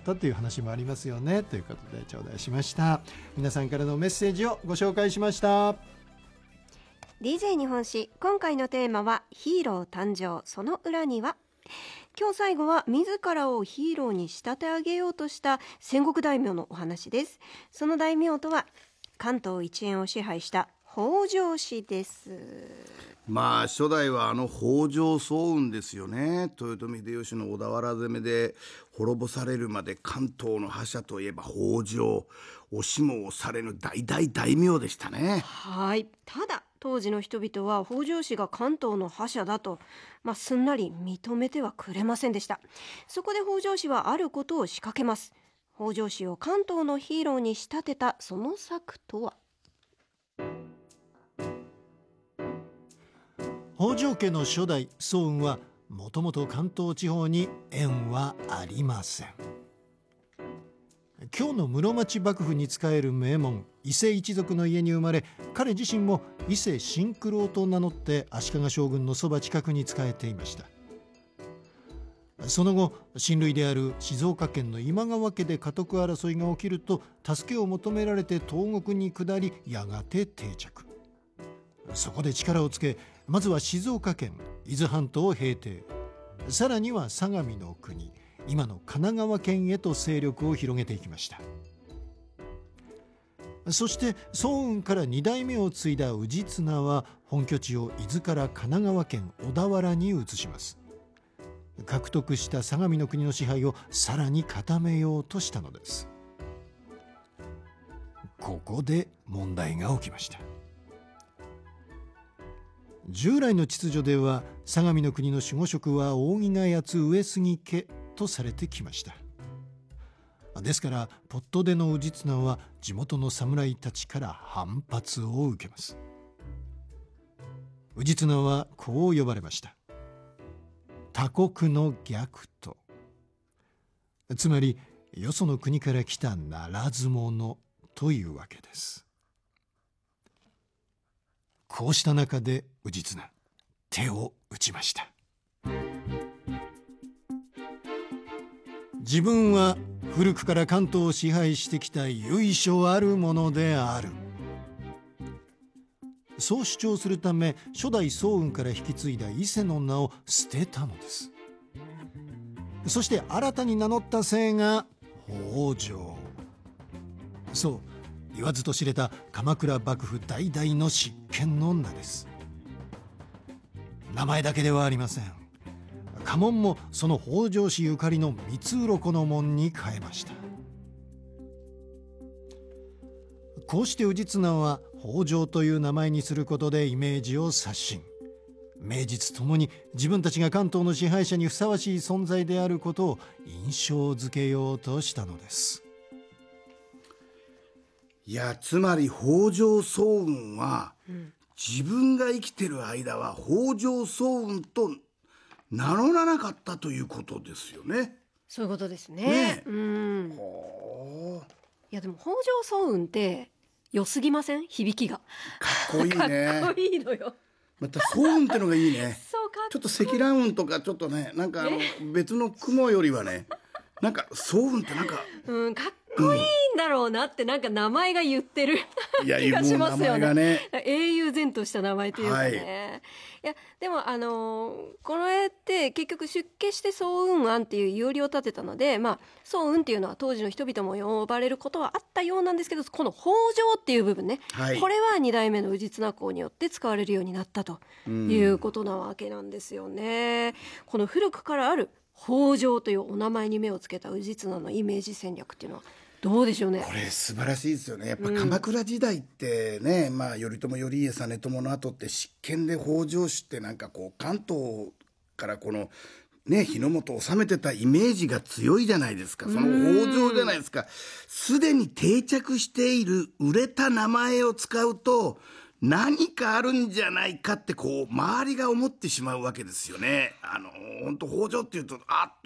ったという話もありますよね。ということで頂戴しました。皆さんからのメッセージをご紹介しました。 DJ 日本史、今回のテーマはヒーロー誕生、その裏には。今日最後は自らをヒーローに仕立て上げようとした戦国大名のお話です。その大名とは関東一円を支配した北条氏です。 まあ初代は北条早雲ですよね。豊臣秀吉の小田原攻めで滅ぼされるまで関東の覇者といえば北条、押しも押されぬ大大大名でしたね。 はい。ただ当時の人々は北条氏が関東の覇者だと、すんなり認めてはくれませんでした。そこで北条氏はあることを仕掛けます。北条氏を関東のヒーローに仕立てたその策とは。 北条家の初代早雲はもともと関東地方に縁はありません。今日の室町幕府に仕える名門伊勢一族の家に生まれ、彼自身も伊勢新九郎と名乗って足利将軍のそば近くに仕えていました。その後親類である静岡県の今川家で家督争いが起きると助けを求められて東国に下り、やがて定着。そこで力をつけ、まずは静岡県伊豆半島を平定、さらには相模の国、今の神奈川県へと勢力を広げていきました。そして早雲から2代目を継いだ氏綱は本拠地を伊豆から神奈川県小田原に移します。獲得した相模の国の支配をさらに固めようとしたのです。ここで問題が起きました。従来の秩序では相模の国の守護職は扇ヶ谷上杉家とされてきました。ですからポットでの氏綱は地元の侍たちから反発を受けます。氏綱はこう呼ばれました。他国の逆と、つまりよその国から来たならず者というわけです。こうした中で氏綱、手を打ちました。自分は古くから関東を支配してきた由緒あるものである。そう主張するため初代早雲から引き継いだ伊勢の名を捨てたのです。そして新たに名乗った姓が北条。そう言わずと知れた鎌倉幕府代々の執権の名です。名前だけではありません。家紋もその北条氏ゆかりの三鱗の門に変えました。こうして氏綱は北条という名前にすることでイメージを刷新。名実ともに自分たちが関東の支配者にふさわしい存在であることを印象づけようとしたのです。 いや、つまり北条早雲は、自分が生きてる間は北条早雲と名乗らなかったということですよね。 そういうことですね。いやでも北条早雲って良すぎません？響きがかっこいいね。 かっこいいのよ。 また早雲ってのがいいね。 そうかっこいい。 ちょっと積乱雲とかちょっとね、なんか別の雲よりはね、なんか早雲ってなんか、 かっこいいんだろうなって、なんか名前が言ってるいや気がしますよね。 ね、 英雄然とした名前というかね。いやでもこの絵って結局出家して早雲庵っていう有利を立てたので、早雲っていうのは当時の人々も呼ばれることはあったようなんですけど、この北条っていう部分ね、これは2代目の氏綱公によって使われるようになったということなわけなんですよね。この古くからある北条というお名前に目をつけた氏綱のイメージ戦略っていうのはどうでしょうね。 これ素晴らしいですよね。やっぱ鎌倉時代ってね、頼朝頼家実朝の後って執権で北条氏ってなんかこう関東からこのね日の本を治めてたイメージが強いじゃないですか。その北条じゃないですか。すでに定着している売れた名前を使うと何かあるんじゃないかってこう周りが思ってしまうわけですよね。本当北条っていうと